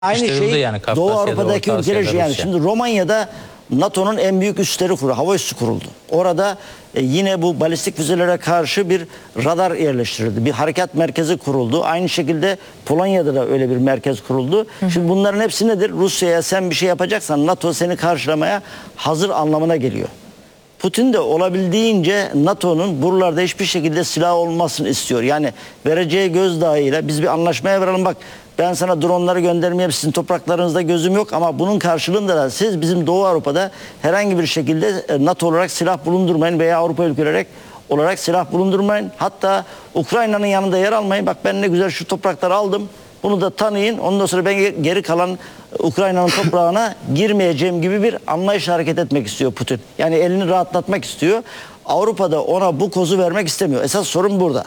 Aynı şey yani Doğu Avrupa'daki ülkeler yani şimdi Romanya'da NATO'nun en büyük üsleri kuruldu, hava üssü kuruldu. Orada yine bu balistik füzelere karşı bir radar yerleştirildi. Bir harekat merkezi kuruldu. Aynı şekilde Polonya'da da öyle bir merkez kuruldu. Şimdi bunların hepsi nedir? Rusya'ya sen bir şey yapacaksan NATO seni karşılamaya hazır anlamına geliyor. Putin de olabildiğince NATO'nun buralarda hiçbir şekilde silah olmasını istiyor. Yani vereceği gözdağıyla biz bir anlaşmaya varalım, bak ben sana dronları göndermeyeyim, sizin topraklarınızda gözüm yok ama bunun karşılığında da siz bizim Doğu Avrupa'da herhangi bir şekilde NATO olarak silah bulundurmayın veya Avrupa ülkeleri olarak silah bulundurmayın. Hatta Ukrayna'nın yanında yer almayın. Bak ben ne güzel şu toprakları aldım. Bunu da tanıyın. Ondan sonra ben geri kalan Ukrayna'nın toprağına girmeyeceğim gibi bir anlayışla hareket etmek istiyor Putin. Yani elini rahatlatmak istiyor. Avrupa'da ona bu kozu vermek istemiyor. Esas sorun burada.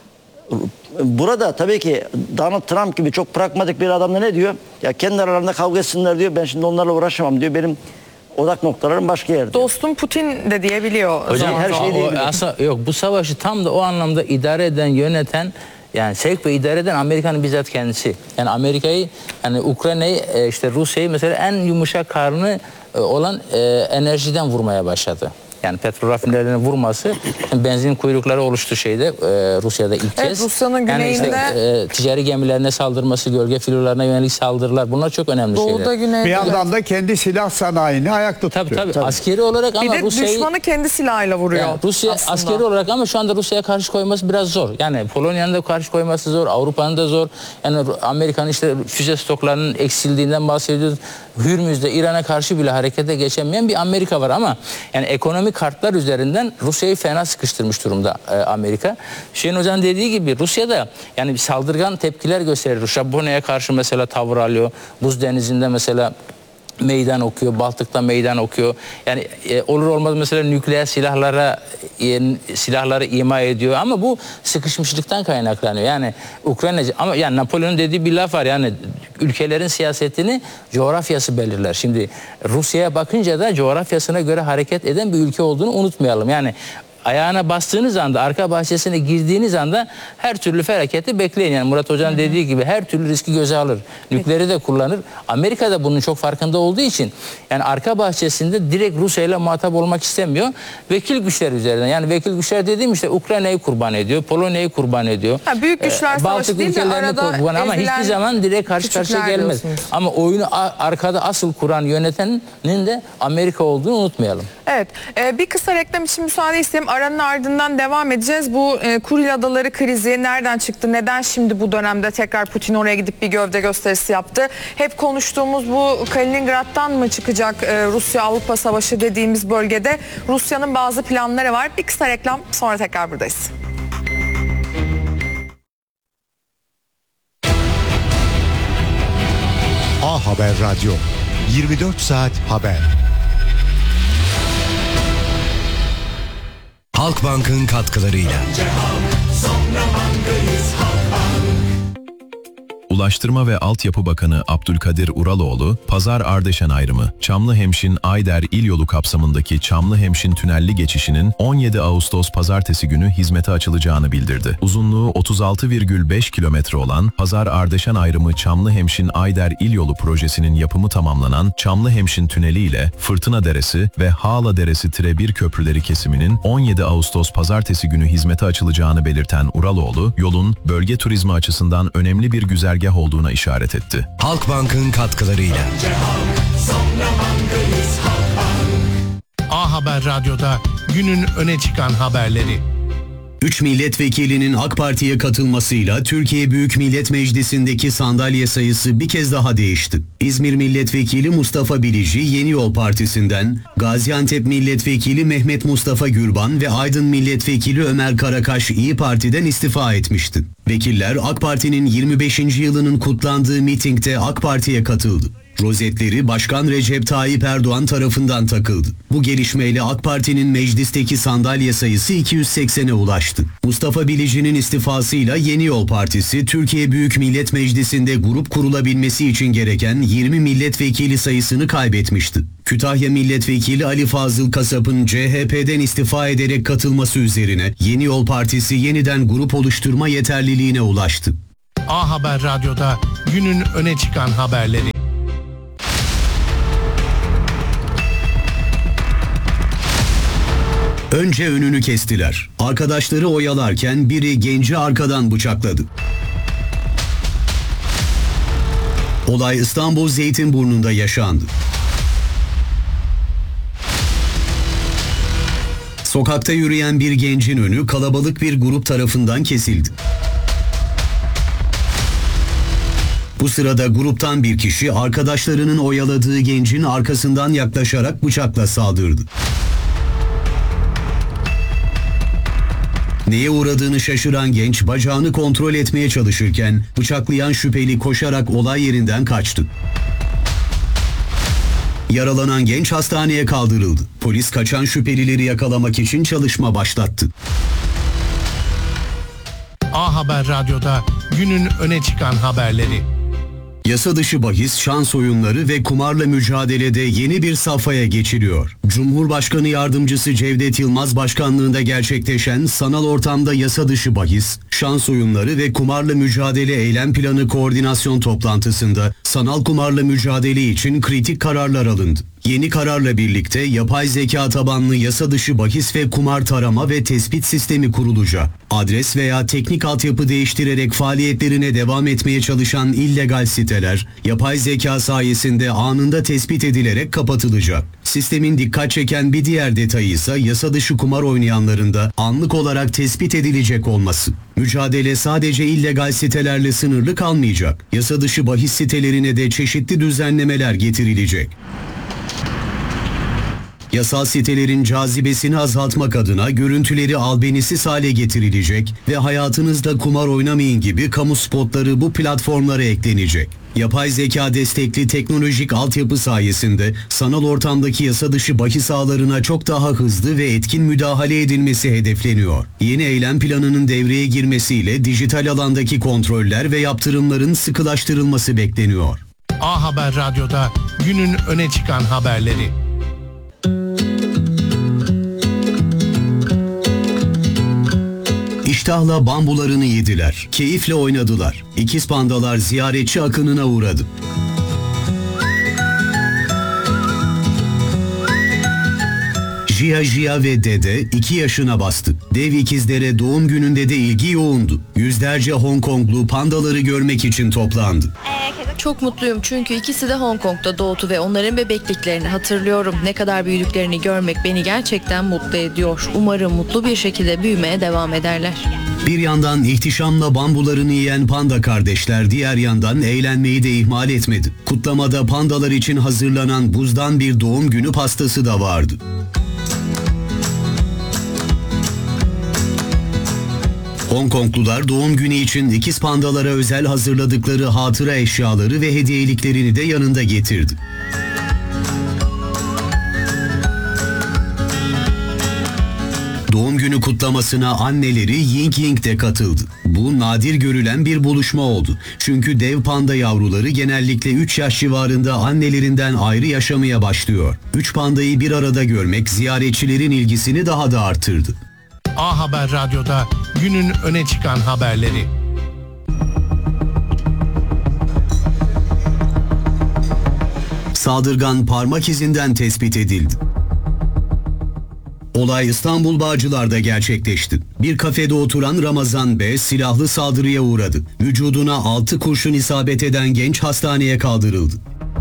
Burada tabii ki Donald Trump gibi çok pragmatik bir adam da ne diyor? Ya kendi aralarında kavga etsinler diyor. Ben şimdi onlarla uğraşamam diyor. Benim odak noktalarım başka yerde. Dostum Putin de diyebiliyor. Hocam her şey diyebiliyor. Aslında yok, bu savaşı tam da o anlamda idare eden, yöneten, yani sevk ve idare eden Amerika'nın bizzat kendisi. Yani Amerika'yı, yani Ukrayna'yı, işte Rusya'yı mesela en yumuşak karnı olan enerjiden vurmaya başladı. Yani petrol rafinerilerine vurması, benzin kuyrukları oluştu Rusya'da ilk kez. Evet, Rusya'nın güneyinde yani ticari gemilerine saldırması, gölge filolarına yönelik saldırılar, bunlar çok önemli şeyler. Güneyde. Bir yandan da kendi silah sanayini ayakta tutuyor. Tabii. Askeri olarak ama bir de Rusya'yı, düşmanı kendi silahıyla vuruyor. Yani Rusya aslında askeri olarak, ama şu anda Rusya'ya karşı koyması biraz zor. Yani Polonya'nın da karşı koyması zor, Avrupa'nın da zor. Yani Amerika'nın işte füze stoklarının eksildiğinden bahsediyoruz. Hürmüz'de İran'a karşı bile harekete geçemeyen bir Amerika var ama yani ekonomik kartlar üzerinden Rusya'yı fena sıkıştırmış durumda Amerika. Hüseyin Hoca'nın dediği gibi Rusya'da yani bir saldırgan tepkiler gösterir. Japonya karşı mesela tavır alıyor. Buz Denizi'nde mesela meydan okuyor, Baltık'ta meydan okuyor. Yani olur olmaz mesela nükleer silahları ima ediyor ama bu sıkışmışlıktan kaynaklanıyor. Yani Ukraynacı, ama yani Napolyon'un dediği bir laf var, yani ülkelerin siyasetini coğrafyası belirler. Şimdi Rusya'ya bakınca da coğrafyasına göre hareket eden bir ülke olduğunu unutmayalım. Yani ayağına bastığınız anda, arka bahçesine girdiğiniz anda her türlü felaketi bekleyin. Yani Murat Hoca'nın dediği gibi her türlü riski göze alır. Nükleeri de kullanır. Amerika da bunun çok farkında olduğu için yani arka bahçesinde direkt Rusya ile muhatap olmak istemiyor. Vekil güçler üzerinden. Yani vekil güçler dediğim işte Ukrayna'yı kurban ediyor, Polonya'yı kurban ediyor. Büyük güçler savaşı değil de arada kurban, ama hiçbir zaman direkt karşı karşıya gelmez. Diyorsunuz. Ama oyunu arkada asıl kuran, yönetenin de Amerika olduğunu unutmayalım. Evet. Bir kısa reklam için müsaade isteyeyim. Aranın ardından devam edeceğiz. Bu Kuril Adaları krizi nereden çıktı? Neden şimdi bu dönemde tekrar Putin oraya gidip bir gövde gösterisi yaptı? Hep konuştuğumuz bu Kaliningrad'dan mı çıkacak Rusya-Avrupa savaşı dediğimiz bölgede Rusya'nın bazı planları var. Bir kısa reklam, sonra tekrar buradayız. A Haber Radyo, 24 saat haber. Halkbank'ın katkılarıyla. Ulaştırma ve Altyapı Bakanı Abdülkadir Uraloğlu, Pazar-Ardeşen ayrımı, Çamlıhemşin-Ayder İl Yolu kapsamındaki Çamlıhemşin tünelli geçişinin 17 Ağustos Pazartesi günü hizmete açılacağını bildirdi. Uzunluğu 36,5 kilometre olan Pazar-Ardeşen ayrımı Çamlıhemşin-Ayder İl Yolu projesinin yapımı tamamlanan Çamlıhemşin Tüneli ile Fırtına Deresi ve Hağla Deresi-1 köprüleri kesiminin 17 Ağustos Pazartesi günü hizmete açılacağını belirten Uraloğlu, yolun bölge turizmi açısından önemli bir güzergah olduğuna işaret etti. Halkbank'ın katkılarıyla. A Haber Radyo'da günün öne çıkan haberleri. 3 milletvekilinin AK Parti'ye katılmasıyla Türkiye Büyük Millet Meclisi'ndeki sandalye sayısı bir kez daha değişti. İzmir Milletvekili Mustafa Bilici Yeni Yol Partisi'nden, Gaziantep Milletvekili Mehmet Mustafa Gürban ve Aydın Milletvekili Ömer Karakaş İyi Parti'den istifa etmişti. Vekiller AK Parti'nin 25. yılının kutlandığı mitingde AK Parti'ye katıldı. Rozetleri Başkan Recep Tayyip Erdoğan tarafından takıldı. Bu gelişmeyle AK Parti'nin meclisteki sandalye sayısı 280'e ulaştı. Mustafa Bilici'nin istifasıyla Yeni Yol Partisi, Türkiye Büyük Millet Meclisi'nde grup kurulabilmesi için gereken 20 milletvekili sayısını kaybetmişti. Kütahya Milletvekili Ali Fazıl Kasap'ın CHP'den istifa ederek katılması üzerine Yeni Yol Partisi yeniden grup oluşturma yeterliliğine ulaştı. A Haber Radyo'da günün öne çıkan haberleri. Önce önünü kestiler. Arkadaşları oyalarken biri genci arkadan bıçakladı. Olay İstanbul Zeytinburnu'nda yaşandı. Sokakta yürüyen bir gencin önü kalabalık bir grup tarafından kesildi. Bu sırada gruptan bir kişi arkadaşlarının oyaladığı gencin arkasından yaklaşarak bıçakla saldırdı. Neye uğradığını şaşıran genç bacağını kontrol etmeye çalışırken bıçaklayan şüpheli koşarak olay yerinden kaçtı. Yaralanan genç hastaneye kaldırıldı. Polis kaçan şüphelileri yakalamak için çalışma başlattı. A Haber Radyo'da günün öne çıkan haberleri. Yasa dışı bahis, şans oyunları ve kumarla mücadelede yeni bir safhaya geçiliyor. Cumhurbaşkanı Yardımcısı Cevdet Yılmaz başkanlığında gerçekleşen sanal ortamda yasa dışı bahis, şans oyunları ve kumarla mücadele eylem planı koordinasyon toplantısında sanal kumarla mücadele için kritik kararlar alındı. Yeni kararla birlikte yapay zeka tabanlı yasa dışı bahis ve kumar tarama ve tespit sistemi kurulacak. Adres veya teknik altyapı değiştirerek faaliyetlerine devam etmeye çalışan illegal siteler, yapay zeka sayesinde anında tespit edilerek kapatılacak. Sistemin dikkat çeken bir diğer detayı ise yasa dışı kumar oynayanların da anlık olarak tespit edilecek olması. Mücadele sadece illegal sitelerle sınırlı kalmayacak. Yasa dışı bahis sitelerine de çeşitli düzenlemeler getirilecek. Yasal sitelerin cazibesini azaltmak adına görüntüleri albenisiz hale getirilecek ve hayatınızda kumar oynamayın gibi kamu spotları bu platformlara eklenecek. Yapay zeka destekli teknolojik altyapı sayesinde sanal ortamdaki yasa dışı bahis ağlarına çok daha hızlı ve etkin müdahale edilmesi hedefleniyor. Yeni eylem planının devreye girmesiyle dijital alandaki kontroller ve yaptırımların sıkılaştırılması bekleniyor. A Haber Radyo'da günün öne çıkan haberleri. İştahla bambularını yediler, keyifle oynadılar. İkiz pandalar ziyaretçi akınına uğradı. Jia ve Dede 2 yaşına bastı. Dev ikizlere doğum gününde de ilgi yoğundu. Yüzlerce Hong Konglu pandaları görmek için toplandı. Çok mutluyum çünkü ikisi de Hong Kong'da doğdu ve onların bebekliklerini hatırlıyorum. Ne kadar büyüdüklerini görmek beni gerçekten mutlu ediyor. Umarım mutlu bir şekilde büyümeye devam ederler. Bir yandan ihtişamla bambularını yiyen panda kardeşler diğer yandan eğlenmeyi de ihmal etmedi. Kutlamada pandalar için hazırlanan buzdan bir doğum günü pastası da vardı. Hong Konglular doğum günü için ikiz pandalara özel hazırladıkları hatıra eşyaları ve hediyeliklerini de yanında getirdi. Doğum günü kutlamasına anneleri Ying Ying de katıldı. Bu nadir görülen bir buluşma oldu. Çünkü dev panda yavruları genellikle 3 yaş civarında annelerinden ayrı yaşamaya başlıyor. 3 pandayı bir arada görmek ziyaretçilerin ilgisini daha da artırdı. A Haber Radyo'da günün öne çıkan haberleri. Saldırgan parmak izinden tespit edildi. Olay İstanbul Bağcılar'da gerçekleşti. Bir kafede oturan Ramazan B. silahlı saldırıya uğradı. Vücuduna 6 kurşun isabet eden genç hastaneye kaldırıldı.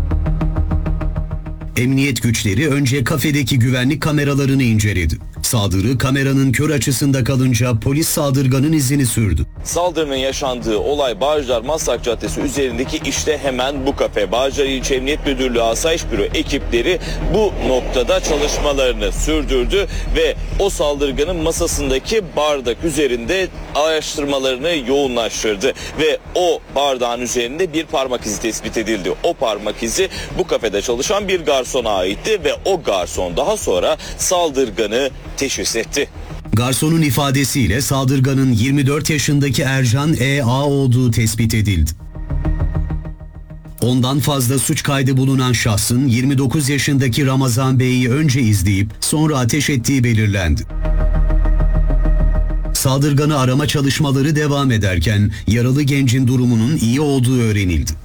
Emniyet güçleri önce kafedeki güvenlik kameralarını inceledi. Saldırı kameranın kör açısında kalınca polis saldırganın izini sürdü. Saldırının yaşandığı olay Bağcılar Maslak Caddesi üzerindeki işte hemen bu kafe. Bağcılar İlçe Emniyet Müdürlüğü Asayiş Büro ekipleri bu noktada çalışmalarını sürdürdü ve o saldırganın masasındaki bardak üzerinde araştırmalarını yoğunlaştırdı ve o bardağın üzerinde bir parmak izi tespit edildi. O parmak izi bu kafede çalışan bir garsona aitti ve o garson daha sonra saldırganı teşhis etti. Garsonun ifadesiyle saldırganın 24 yaşındaki Ercan E.A. olduğu tespit edildi. Ondan fazla suç kaydı bulunan şahsın 29 yaşındaki Ramazan Bey'i önce izleyip sonra ateş ettiği belirlendi. Saldırganı arama çalışmaları devam ederken yaralı gencin durumunun iyi olduğu öğrenildi.